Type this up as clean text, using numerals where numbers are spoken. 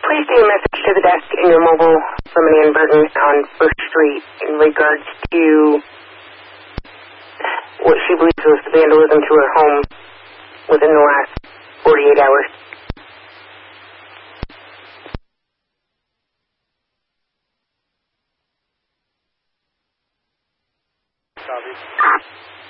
Please leave a message to the desk in your mobile from Ann Burton on First Street in regards to what she believes was vandalism to her home within the last 48 hours. Copy.